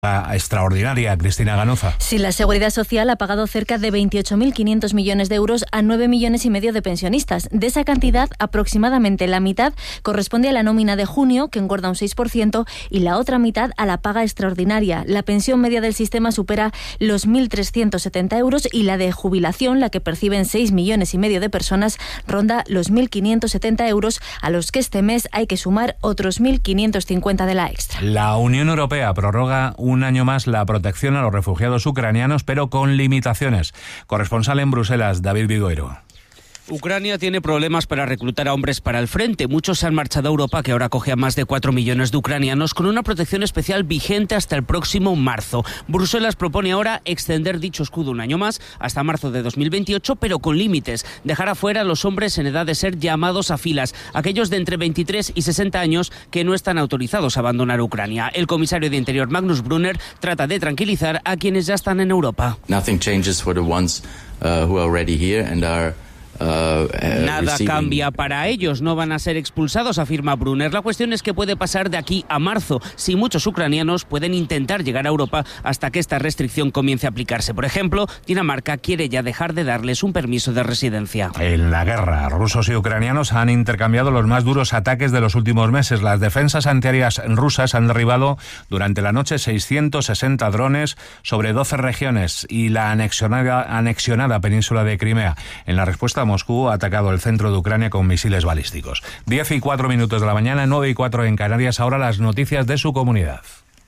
Extraordinaria, Cristina Ganuza. Sí, la Seguridad Social ha pagado cerca de 28.500 millones de euros a 9,5 millones de pensionistas. De esa cantidad, aproximadamente la mitad corresponde a la nómina de junio, que engorda un 6%, y la otra mitad a la paga extraordinaria. La pensión media del sistema supera los 1.370 euros y la de jubilación, la que perciben 6,5 millones de personas, ronda los 1.570 euros, a los que este mes hay que sumar otros 1.550 de la extra. La Unión Europea prorroga un año más la protección a los refugiados ucranianos, pero con limitaciones. Corresponsal en Bruselas, David Vigoiro. Ucrania tiene problemas para reclutar a hombres para el frente. Muchos se han marchado a Europa, que ahora acoge a más de 4 millones de ucranianos, con una protección especial vigente hasta el próximo marzo. Bruselas propone ahora extender dicho escudo un año más, hasta marzo de 2028, pero con límites. Dejar afuera a los hombres en edad de ser llamados a filas, aquellos de entre 23 y 60 años que no están autorizados a abandonar Ucrania. El comisario de Interior, Magnus Brunner, trata de tranquilizar a quienes ya están en Europa. Nothing changes for the ones who are already here and are Nada cambia para ellos, no van a ser expulsados, afirma Brunner. La cuestión es que puede pasar de aquí a marzo, si muchos ucranianos pueden intentar llegar a Europa hasta que esta restricción comience a aplicarse. Por ejemplo, Dinamarca quiere ya dejar de darles un permiso de residencia. En la guerra, rusos y ucranianos han intercambiado los más duros ataques de los últimos meses. Las defensas antiaéreas rusas han derribado durante la noche 660 drones sobre 12 regiones y la anexionada península de Crimea. En la respuesta, Moscú ha atacado el centro de Ucrania con misiles balísticos. 10:04 de la mañana, 9:04 en Canarias. Ahora las noticias de su comunidad.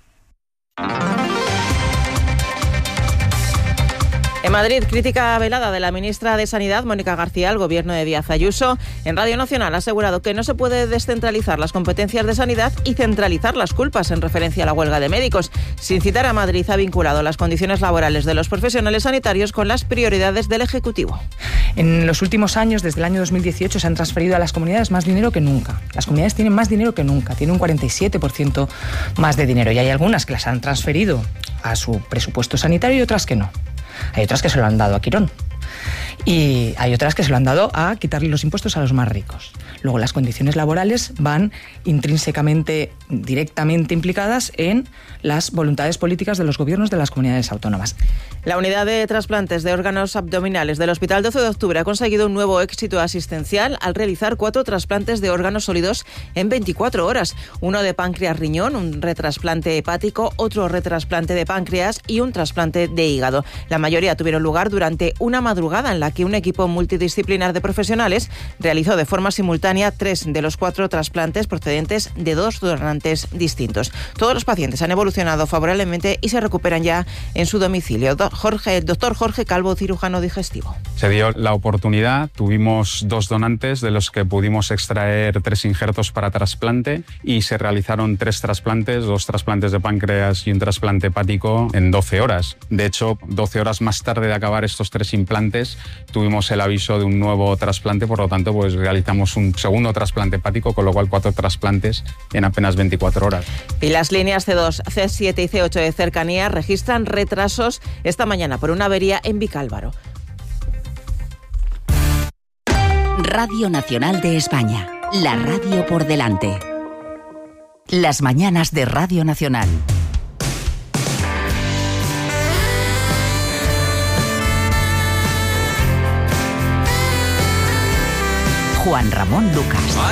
En Madrid, crítica velada de la ministra de Sanidad, Mónica García, al gobierno de Díaz Ayuso. En Radio Nacional ha asegurado que no se puede descentralizar las competencias de sanidad y centralizar las culpas en referencia a la huelga de médicos. Sin citar a Madrid, ha vinculado las condiciones laborales de los profesionales sanitarios con las prioridades del Ejecutivo. En los últimos años, desde el año 2018, se han transferido a las comunidades más dinero que nunca. Las comunidades tienen más dinero que nunca, tienen un 47% más de dinero. Y hay algunas que las han transferido a su presupuesto sanitario y otras que no. Hay otras que se lo han dado a Quirón. Y hay otras que se lo han dado a quitarle los impuestos a los más ricos. Luego, las condiciones laborales van intrínsecamente, directamente implicadas en las voluntades políticas de los gobiernos de las comunidades autónomas. La unidad de trasplantes de órganos abdominales del Hospital 12 de Octubre ha conseguido un nuevo éxito asistencial al realizar 4 trasplantes de órganos sólidos en 24 horas. Uno de páncreas-riñón, un retrasplante hepático, otro retrasplante de páncreas y un trasplante de hígado. La mayoría tuvieron lugar durante una madrugada en la que un equipo multidisciplinar de profesionales realizó de forma simultánea 3 de los 4 trasplantes procedentes de 2 donantes distintos. Todos los pacientes han evolucionado favorablemente y se recuperan ya en su domicilio. El doctor Jorge Calvo, cirujano digestivo. Se dio la oportunidad, tuvimos 2 donantes de los que pudimos extraer 3 injertos para trasplante y se realizaron 3 trasplantes, 2 trasplantes de páncreas y un trasplante hepático en 12 horas. De hecho, 12 horas más tarde de acabar estos 3 implantes, tuvimos el aviso de un nuevo trasplante, por lo tanto, pues realizamos un segundo trasplante hepático, con lo cual 4 trasplantes en apenas 24 horas. Y las líneas C2, C7 y C8 de cercanía registran retrasos esta mañana por una avería en Vicálvaro. Radio Nacional de España, la radio por delante. Las mañanas de Radio Nacional. Juan Ramón Lucas.